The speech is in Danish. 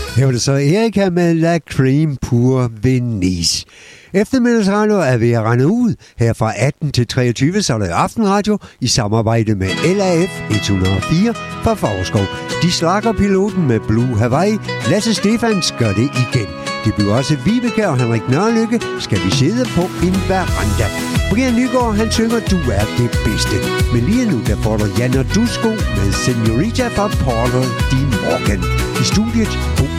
Her var det så Erika med La Creme pour Venise. Eftermiddagsradio er ved at rende ud. Her fra 18 til 23, så er der aftenradio i samarbejde med LAF 104 fra Favrskov. De slakker piloten med Blue Hawaii. Lasse Stefans gør det igen. Det bliver også Vibeke og Henrik Nørlykke. Skal vi sidde på en veranda? Brian Nygaard, han synger, du er det bedste. Men lige nu, der får du Jan og Dusko med Senorita fra Porter de Morgan. I studiet på